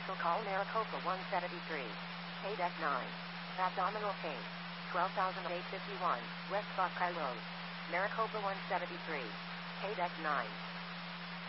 Special call Maricopa 173. Paid at 9. Abdominal pain. 12,851. West Buckeye Road. Maricopa 173. Paid at 9.